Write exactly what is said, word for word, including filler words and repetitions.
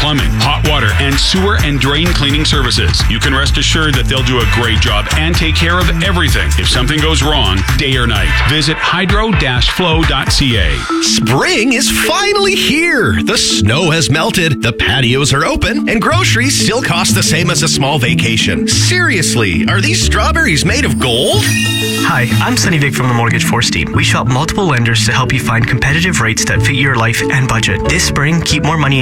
plumbing, hot water, and sewer and drain cleaning services. You can rest assured that they'll do a great job and take care of everything if something goes wrong, day or night. Visit hydro dash flow dot c a. Spring is finally here. The snow has melted, the patios are open, and groceries still cost the same as a small vacation. Seriously, are these strawberries made of gold? Hi, I'm Sunny Vic from the Mortgage Force team. We shop multiple lenders to help you find competitive rates that fit your life and budget. This spring, keep more money